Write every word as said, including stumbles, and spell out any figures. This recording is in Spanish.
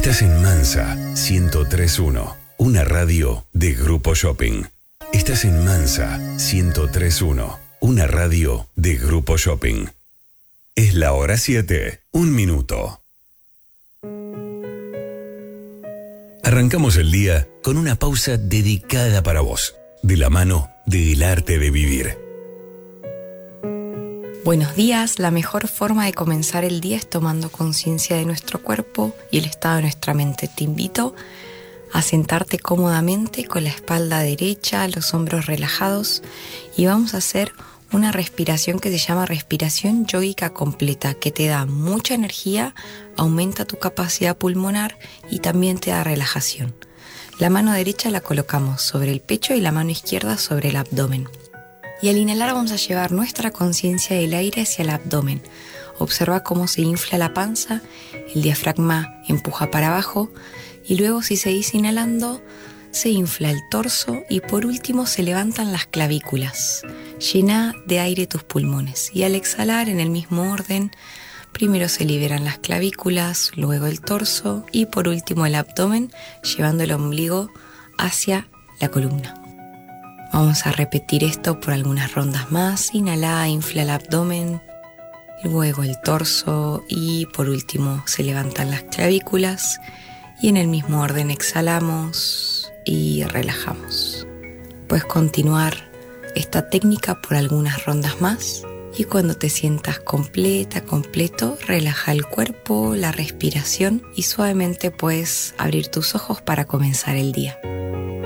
Estás en Mansa ciento tres punto uno, una radio de Grupo Shopping. Estás en Mansa ciento tres punto uno, una radio de Grupo Shopping. Es la hora siete, un minuto. Arrancamos el día con una pausa dedicada para vos, de la mano del arte de vivir. Buenos días, la mejor forma de comenzar el día es tomando conciencia de nuestro cuerpo y el estado de nuestra mente. Te invito a sentarte cómodamente con la espalda derecha, los hombros relajados y vamos a hacer una respiración que se llama respiración yógica completa, que te da mucha energía, aumenta tu capacidad pulmonar y también te da relajación. La mano derecha la colocamos sobre el pecho y la mano izquierda sobre el abdomen. Y al inhalar vamos a llevar nuestra conciencia del aire hacia el abdomen. Observa cómo se infla la panza, el diafragma empuja para abajo y luego, si seguís inhalando, se infla el torso y por último se levantan las clavículas. Llena de aire tus pulmones y al exhalar en el mismo orden, primero se liberan las clavículas, luego el torso y por último el abdomen, llevando el ombligo hacia la columna. Vamos a repetir esto por algunas rondas más. Inhala, infla el abdomen, luego el torso y por último se levantan las clavículas y en el mismo orden exhalamos y relajamos. Puedes continuar esta técnica por algunas rondas más y cuando te sientas completa, completo, relaja el cuerpo, la respiración y suavemente puedes abrir tus ojos para comenzar el día.